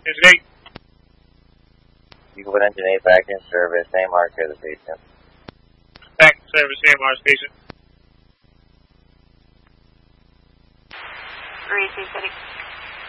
Engine 8. You can put Engine 8 back in service, AMR to the patient. Back in service, AMR station. 3 City.